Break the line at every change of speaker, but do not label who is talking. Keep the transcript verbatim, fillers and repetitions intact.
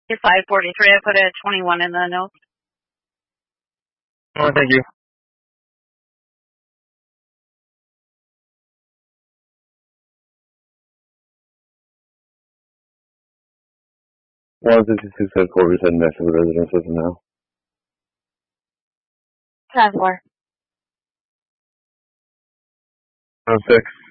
You're five forty-three. I put a twenty-one in the notes.
Oh, thank you. one fifty-six at Corvus heading back to the residence with him now.
ten four.
Oh, six.